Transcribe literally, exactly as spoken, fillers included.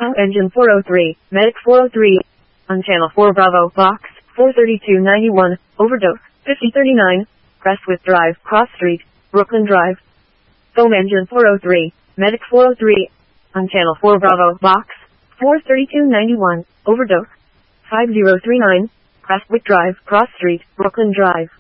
Now engine four oh three, medic four oh three. On channel four Bravo, box, four thirty-two ninety-one, overdose, fifty thirty-nine, Crestwith Drive, Cross Street, Brooklyn Drive. Foam engine four oh three, medic four oh three. On channel four Bravo, box, four thirty-two ninety-one, overdose, five oh three nine, Crestwith Drive, Cross Street, Brooklyn Drive.